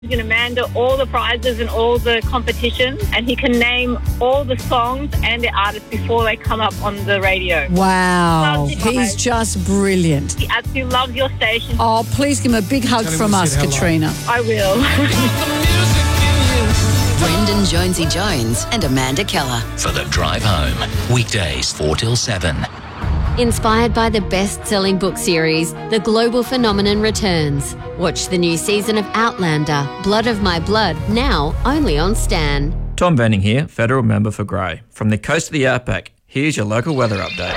He's going to mandate all the prizes and all the competitions, and he can name all the songs and the artists before they come up on the radio. Wow. He's just brilliant. He absolutely loves your station. Oh, please give him a big hug from us, Katrina. I will. Brendan Jonesy Jones and Amanda Keller. For The Drive Home, weekdays 4 till 7. Inspired by the best-selling book series, The Global Phenomenon returns. Watch the new season of Outlander, Blood of My Blood, now only on Stan. Tom Venning here, Federal Member for Grey. From the coast of the outback, here's your local weather update.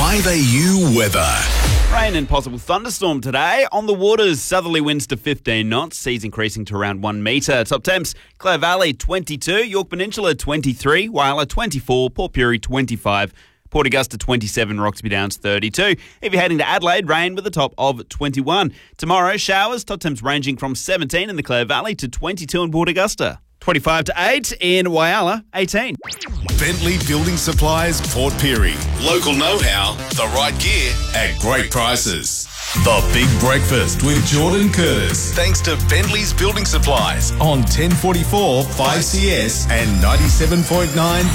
5AU weather. Rain and possible thunderstorm today. On the waters, southerly winds to 15 knots, seas increasing to around 1 metre. Top temps, Clare Valley 22, York Peninsula 23, Whyalla 24, Port Pirie 25, Port Augusta 27, Roxby Downs 32. If you're heading to Adelaide, rain with a top of 21. Tomorrow, showers, top temps ranging from 17 in the Clare Valley to 22 in Port Augusta. 25 to 8 in Whyalla, 18. Bentley Building Supplies, Port Pirie. Local know-how, the right gear at great prices. The Big Breakfast with Jordan Curtis. Thanks to Bentley's Building Supplies on 1044 5CS and 97.9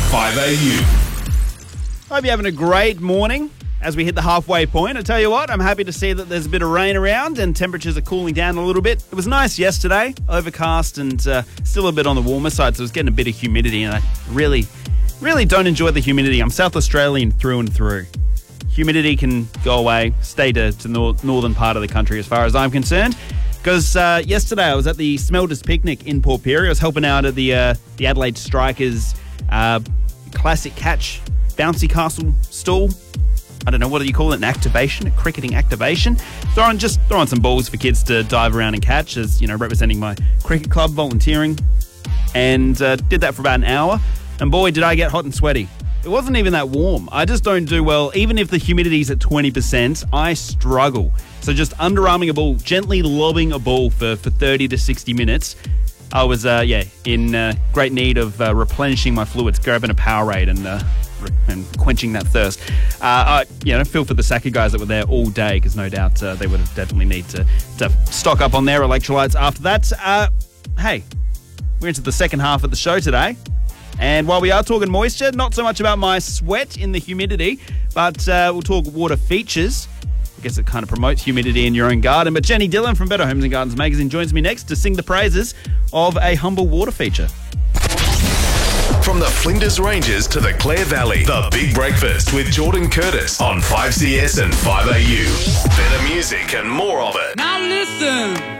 5AU. Hope you're having a great morning as we hit the halfway point. I tell you what, I'm happy to see that there's a bit of rain around and temperatures are cooling down a little bit. It was nice yesterday, overcast and still a bit on the warmer side, so I was getting a bit of humidity, and I really don't enjoy the humidity. I'm South Australian through and through. Humidity can go away, stay to northern part of the country as far as I'm concerned. Because yesterday I was at the Smelters Picnic in Port Pirie. I was helping out at the Adelaide Strikers classic catch bouncy castle stall. I don't know, what do you call it? An activation, a cricketing activation. Throwing some balls for kids to dive around and catch, as, you know, representing my cricket club, volunteering. And did that for about an hour. And boy, did I get hot and sweaty. It wasn't even that warm. I just don't do well. Even if the humidity's at 20%, I struggle. So just underarming a ball, gently lobbing a ball for 30 to 60 minutes. I was, in great need of replenishing my fluids, grabbing a Powerade and quenching that thirst. I feel for the Saki guys that were there all day, because no doubt they would have definitely need to stock up on their electrolytes after that. Hey, we're into the second half of the show today. And while we are talking moisture, not so much about my sweat in the humidity, but we'll talk water features. I guess it kind of promotes humidity in your own garden. But Jenny Dillon from Better Homes and Gardens magazine joins me next to sing the praises of a humble water feature. From the Flinders Ranges to the Clare Valley, The Big Breakfast with Jordan Curtis on 5CS and 5AU. Better music and more of it. Now listen.